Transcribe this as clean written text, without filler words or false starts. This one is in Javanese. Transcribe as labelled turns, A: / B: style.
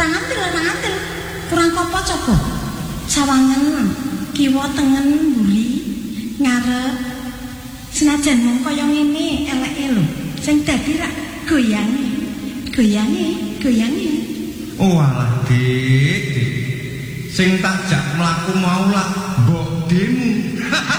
A: Ora ngantil. Kurang apa coba? Sawangen, kiwa tengen mburi, ngarep. Senajan mung kaya ngene eleke lho. Sing dadi rak goyange.
B: Oh alah, Dik. Sing tak jak mlaku mau lah mbok demu.